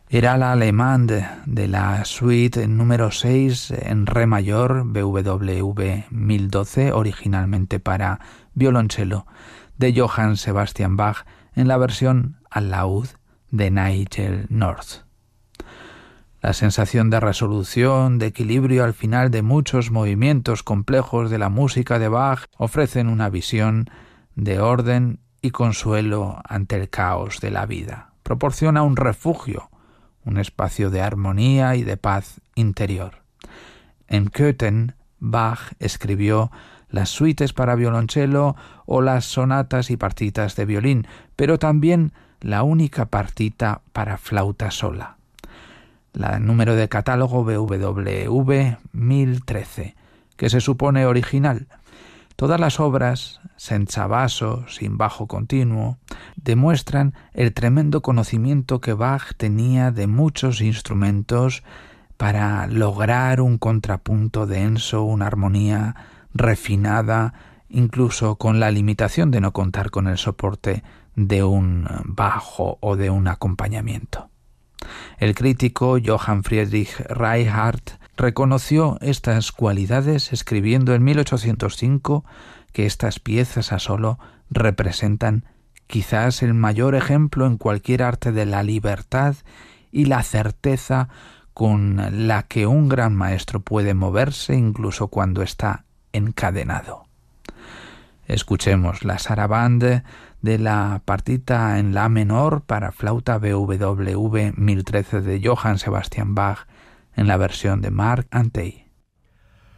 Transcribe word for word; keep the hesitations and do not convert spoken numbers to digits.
Era la Allemande de la suite número seis en re mayor, B W V mil doce, originalmente para violonchelo, de Johann Sebastian Bach en la versión al laúd de Nigel North. La sensación de resolución, de equilibrio al final de muchos movimientos complejos de la música de Bach ofrecen una visión de orden y consuelo ante el caos de la vida. Proporciona un refugio, un espacio de armonía y de paz interior. En Köthen, Bach escribió las suites para violonchelo o las sonatas y partitas de violín, pero también la única partita para flauta sola. La número de catálogo B W V mil trece, que se supone original. Todas las obras, senza basso, sin bajo continuo, demuestran el tremendo conocimiento que Bach tenía de muchos instrumentos para lograr un contrapunto denso, una armonía refinada, incluso con la limitación de no contar con el soporte de un bajo o de un acompañamiento. El crítico Johann Friedrich Reichardt reconoció estas cualidades escribiendo en mil ochocientos cinco que estas piezas a solo representan quizás el mayor ejemplo en cualquier arte de la libertad y la certeza con la que un gran maestro puede moverse incluso cuando está encadenado. Escuchemos la sarabande de la partita en la menor para flauta B W V mil trece de Johann Sebastian Bach en la versión de Marc Antey.